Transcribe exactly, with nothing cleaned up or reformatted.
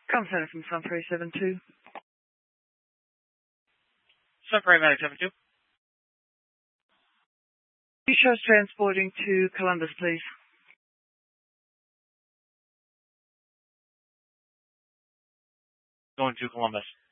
Come Center from Sun Prairie seven two. Sun Prairie Medic seven two. You show us transporting to Columbus, please. Going to Columbus.